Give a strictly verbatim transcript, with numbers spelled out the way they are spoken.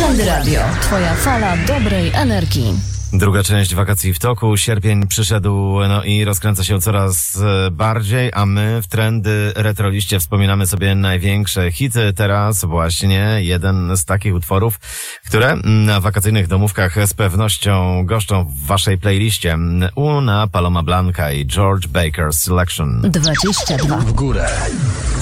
Trendy Radio. Twoja fala dobrej energii. Druga część wakacji w toku. Sierpień przyszedł, no i rozkręca się coraz bardziej, a my w Trendy Retroliście wspominamy sobie największe hity. Teraz właśnie jeden z takich utworów, które na wakacyjnych domówkach z pewnością goszczą w waszej playliście. Una Paloma Blanca i George Baker's Selection. dwadzieścia dwa W górę.